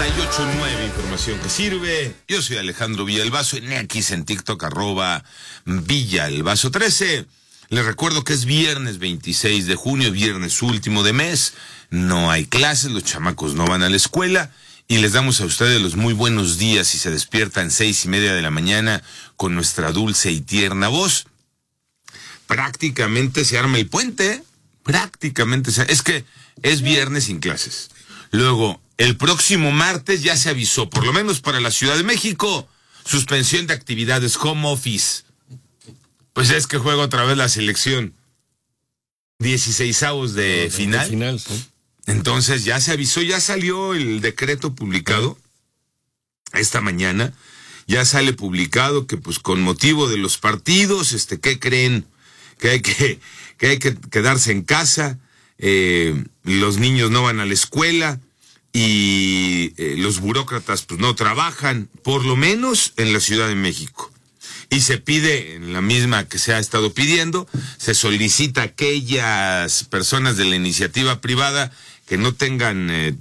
98.9, información que sirve. Yo soy Alejandro Villalbazo, en X en TikTok, @Villalbazo13. Les recuerdo que es viernes 26 de junio, viernes último de mes. No hay clases, los chamacos no van a la escuela. Y les damos a ustedes los muy buenos días si se despiertan 6:30 de la mañana con nuestra dulce y tierna voz. Prácticamente se arma el puente, ¿eh? Es que es viernes sin clases. Luego, el próximo martes ya se avisó, por lo menos para la Ciudad de México, suspensión de actividades, home office. Pues es que juega otra vez la selección. 16avos de final. Sí. Entonces ya se avisó, ya salió el decreto publicado esta mañana. Ya sale publicado que pues con motivo de los partidos, ¿qué creen? Que hay que quedarse en casa, los niños no van a la escuela y los burócratas pues no trabajan, por lo menos en la Ciudad de México. Y se pide, en la misma que se ha estado pidiendo, se solicita a aquellas personas de la iniciativa privada que no tengan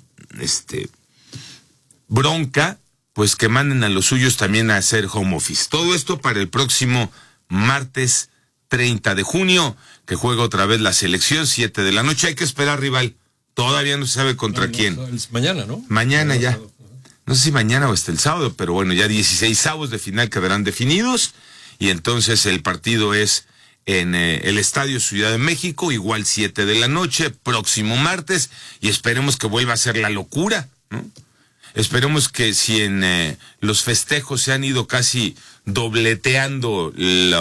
bronca, pues que manden a los suyos también a hacer home office. Todo esto para el próximo martes 30 de junio, que juega otra vez la selección, 7 de la noche. Hay que esperar, rival. Todavía no se sabe contra quién. Es mañana, ¿no? Mañana ya. No sé si mañana o hasta el sábado, pero bueno, ya 16avos de final quedarán definidos. Y entonces el partido es en el Estadio Ciudad de México, igual 7 de la noche, próximo martes. Y esperemos que vuelva a ser la locura, ¿no? Esperemos que si en los festejos se han ido casi dobleteando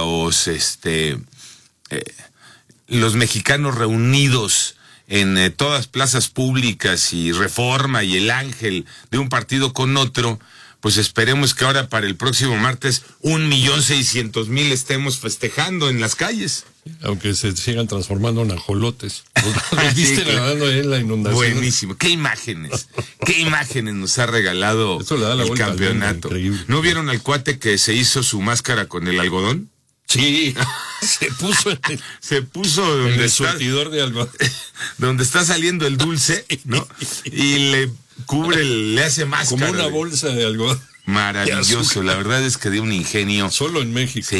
los mexicanos reunidos en todas plazas públicas y Reforma y el Ángel de un partido con otro, pues esperemos que ahora para el próximo martes 1,600,000 estemos festejando en las calles. Aunque se sigan transformando en ajolotes. Los viste nadando ahí en la inundación. Buenísimo. ¿Qué imágenes nos ha regalado el campeonato? ¿No vieron al cuate que se hizo su máscara con el algodón? Sí, se puso donde el está, surtidor de algodón. Donde está saliendo el dulce, ¿no? Y le cubre, le hace máscara. Como una bolsa de algodón. Maravilloso, la verdad es que dio un ingenio. Solo en México.